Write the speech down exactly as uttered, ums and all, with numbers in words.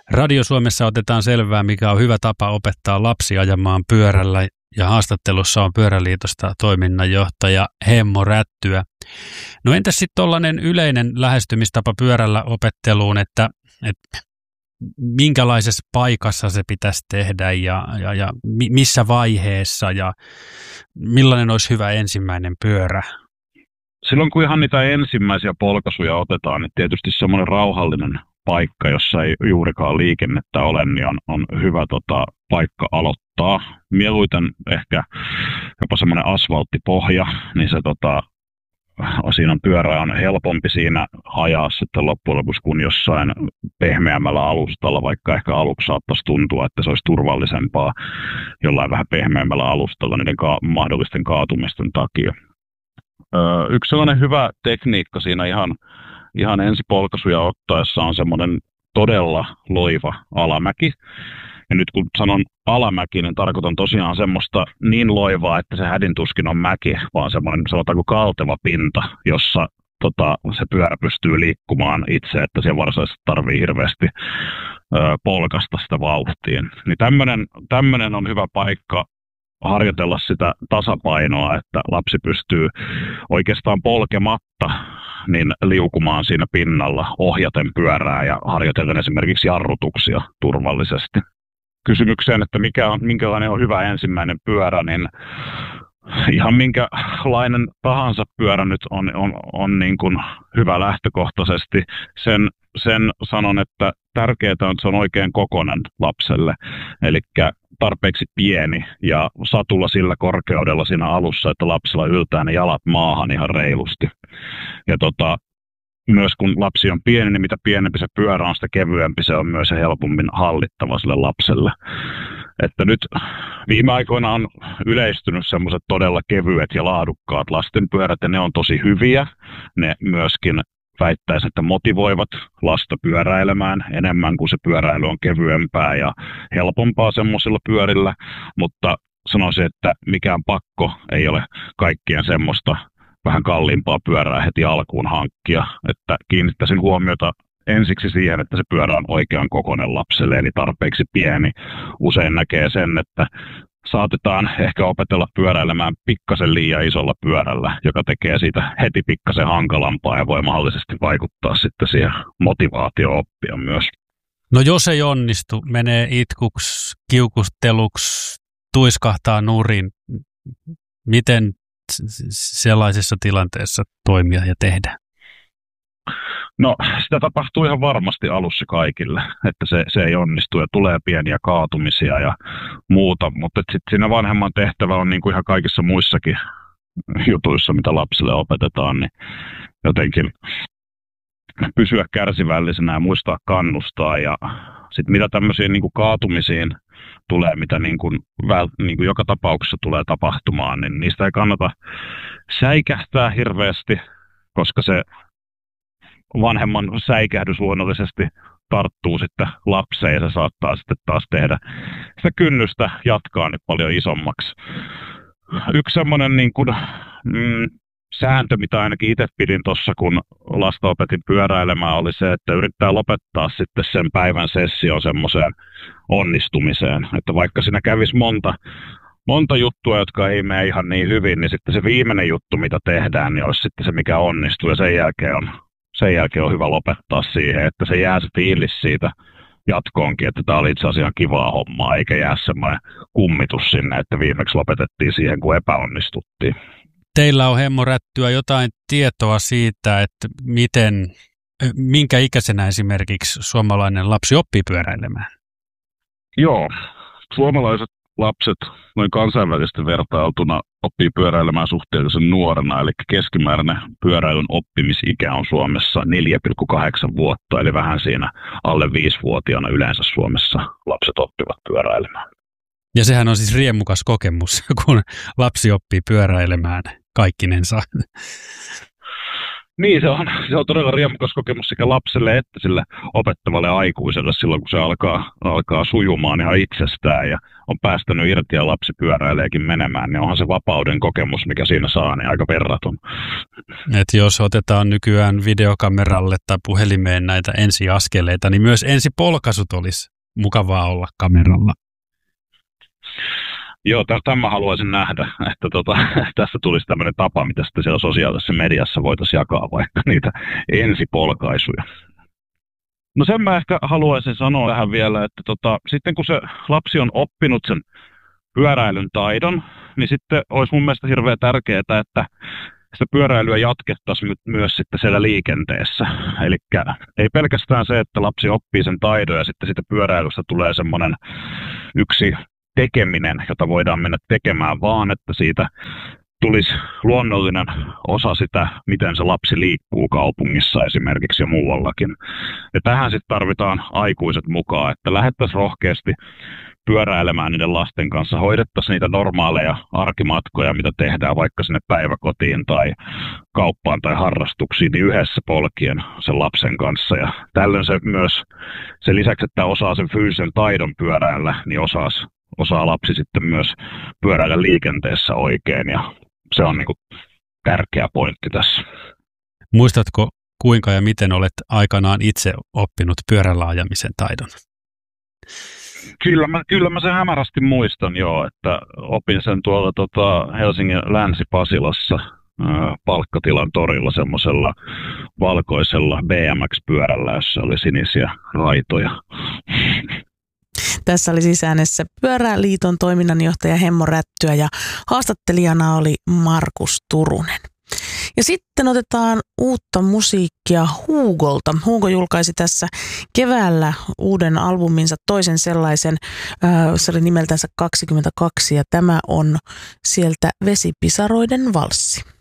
Radio Suomessa otetaan selvää, mikä on hyvä tapa opettaa lapsi ajamaan pyörällä, ja haastattelussa on Pyöräliitosta toiminnanjohtaja Hemmo Rättyä. No entäs sitten tollainen yleinen lähestymistapa pyörällä opetteluun, että, että minkälaisessa paikassa se pitäisi tehdä ja, ja, ja missä vaiheessa ja millainen olisi hyvä ensimmäinen pyörä? Silloin kun ihan niitä ensimmäisiä polkaisuja otetaan, niin tietysti semmoinen rauhallinen paikka, jossa ei juurikaan liikennettä ole, niin on, on hyvä tota, paikka aloittaa. Mieluiten ehkä jopa semmoinen asfalttipohja, niin se tota, siinä on pyörä on helpompi siinä ajaa sitten loppujen lopuksi kuin jossain pehmeämmällä alustalla, vaikka ehkä aluksi saattaisi tuntua, että se olisi turvallisempaa jollain vähän pehmeämmällä alustalla niiden ka- mahdollisten kaatumisten takia. Öö, yksi sellainen hyvä tekniikka siinä ihan, ihan ensipolkaisuja ottaessa on semmoinen todella loiva alamäki. Ja nyt kun sanon alamäki, niin tarkoitan tosiaan semmoista niin loivaa, että se hädintuskin on mäki, vaan semmoinen sanotaanko kalteva pinta, jossa tota, se pyörä pystyy liikkumaan itse, että se varsinaisesti tarvii hirveästi ö, polkasta sitä vauhtiin. Niin tämmöinen, tämmöinen on hyvä paikka harjoitella sitä tasapainoa, että lapsi pystyy oikeastaan polkematta niin liukumaan siinä pinnalla ohjaten pyörää ja harjoitellen esimerkiksi jarrutuksia turvallisesti. Kysymykseen, että mikä on, minkälainen on hyvä ensimmäinen pyörä, niin ihan minkälainen tahansa pyörä nyt on, on, on niin kuin hyvä lähtökohtaisesti. Sen, sen sanon, että tärkeää on, että se on oikein kokoinen lapselle, eli tarpeeksi pieni ja satulla sillä korkeudella siinä alussa, että lapsella yltää ne jalat maahan ihan reilusti. Ja tota, myös kun lapsi on pieni, niin mitä pienempi se pyörä on, sitä kevyempi se on myös helpommin hallittava sille lapselle. Että nyt viime aikoina on yleistynyt semmoiset todella kevyet ja laadukkaat lastenpyörät, ja ne on tosi hyviä. Ne myöskin väittäisi, että motivoivat lasta pyöräilemään enemmän, kuin se pyöräily on kevyempää ja helpompaa semmoisilla pyörillä. Mutta sanoisin, että mikään pakko ei ole kaikkien semmoista vähän kalliimpaa pyörää heti alkuun hankkia, että kiinnittäisin huomiota ensiksi siihen, että se pyörä on oikean kokoinen lapselle, eli tarpeeksi pieni. Usein näkee sen, että saatetaan ehkä opetella pyöräilemään pikkasen liian isolla pyörällä, joka tekee siitä heti pikkasen hankalampaa ja voi mahdollisesti vaikuttaa sitten siihen motivaatio-oppia myös. No jos ei onnistu, menee itkuksi, kiukusteluksi, tuiskahtaa nurin, miten sellaisessa tilanteessa toimia ja tehdä? No sitä tapahtuu ihan varmasti alussa kaikille, että se, se ei onnistu ja tulee pieniä kaatumisia ja muuta, mutta sitten siinä vanhemman tehtävä on niin kuin ihan kaikissa muissakin jutuissa, mitä lapsille opetetaan, niin jotenkin pysyä kärsivällisenä ja muistaa kannustaa ja sitten mitä tämmöisiin niin kuin kaatumisiin tulee, mitä niin kuin, väl, niin kuin joka tapauksessa tulee tapahtumaan, niin niistä ei kannata säikähtää hirveästi, koska se vanhemman säikähdys luonnollisesti tarttuu sitten lapseen ja se saattaa sitten taas tehdä sitä kynnystä jatkaa nyt paljon isommaksi. Yksi semmoinen niin kuin, mm, sääntö, mitä ainakin itse pidin tuossa, kun lasta opetin pyöräilemään, oli se, että yrittää lopettaa sitten sen päivän session semmoiseen onnistumiseen. Että vaikka siinä kävisi monta, monta juttua, jotka ei mene ihan niin hyvin, niin sitten se viimeinen juttu, mitä tehdään, niin olisi sitten se, mikä onnistuu. Ja sen jälkeen on, sen jälkeen on hyvä lopettaa siihen, että se jää se fiilis siitä jatkoonkin, että tämä oli itse asiassa kivaa hommaa, eikä jää semmoinen kummitus sinne, että viimeksi lopetettiin siihen, kun epäonnistuttiin. Teillä on, Hemmo Rättyä, jotain tietoa siitä, että miten, minkä ikäisenä esimerkiksi suomalainen lapsi oppii pyöräilemään? Joo, suomalaiset lapset noin kansainvälisesti vertailtuna oppii pyöräilemään suhteellisen nuorena, eli keskimääräinen pyöräilyn oppimisikä on Suomessa neljä pilkku kahdeksan vuotta, eli vähän siinä alle viisivuotiaana yleensä Suomessa lapset oppivat pyöräilemään. Ja sehän on siis riemukas kokemus, kun lapsi oppii pyöräilemään kaikkinensa. Niin, se on, se on todella riemukas kokemus sekä lapselle että sille opettavalle aikuiselle silloin, kun se alkaa, alkaa sujumaan ihan itsestään ja on päästänyt irti ja lapsi pyöräileekin menemään, niin onhan se vapauden kokemus, mikä siinä saa, niin aika verraton. Et jos otetaan nykyään videokameralle tai puhelimeen näitä ensiaskeleita, niin myös ensipolkaisut olisi mukavaa olla kameralla. Joo, tämä haluaisin nähdä, että tota, tässä tulisi tämmöinen tapa, mitä sitten siellä sosiaalisessa mediassa voitaisiin jakaa vaikka niitä ensipolkaisuja. No sen mä ehkä haluaisin sanoa tähän vielä, että tota, sitten kun se lapsi on oppinut sen pyöräilyn taidon, niin sitten olisi mun mielestä hirveän tärkeää, että sitä pyöräilyä jatkettaisiin myös sitten siellä liikenteessä. Eli ei pelkästään se, että lapsi oppii sen taidon ja sitten siitä pyöräilystä tulee semmoinen yksi tekeminen, jota voidaan mennä tekemään, vaan että siitä tulisi luonnollinen osa sitä, miten se lapsi liikkuu kaupungissa esimerkiksi ja muuallakin. Ja tähän sitten tarvitaan aikuiset mukaan, että lähdettäisiin rohkeasti pyöräilemään niiden lasten kanssa, hoidettaisiin niitä normaaleja arkimatkoja, mitä tehdään vaikka sinne päiväkotiin tai kauppaan tai harrastuksiin, niin yhdessä polkien sen lapsen kanssa. Ja tällöin se myös, sen lisäksi, että osaa sen fyysisen taidon pyöräillä, niin osaisi osaa lapsi sitten myös pyöräillä liikenteessä oikein, ja se on niin kuin tärkeä pointti tässä. Muistatko, kuinka ja miten olet aikanaan itse oppinut pyörällä ajamisen taidon? Kyllä mä, kyllä mä sen hämärästi muistan joo, että opin sen tuolla tota Helsingin Länsi-Pasilassa ää, Palkkatilan torilla semmoisella valkoisella B M X-pyörällä, jossa oli sinisiä raitoja. Tässä oli siis äänessä Pyöräliiton toiminnanjohtaja Hemmo Rättyä ja haastattelijana oli Markus Turunen. Ja sitten otetaan uutta musiikkia Hugolta. Hugo julkaisi tässä keväällä uuden albuminsa, toisen sellaisen, se oli nimeltänsä kaksikymmentäkaksi ja tämä on sieltä Vesipisaroiden valssi.